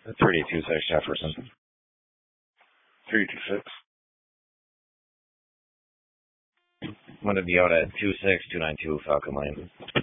32-6 Jefferson. 326. I'm going to be out at 26-292 Falcon Lane.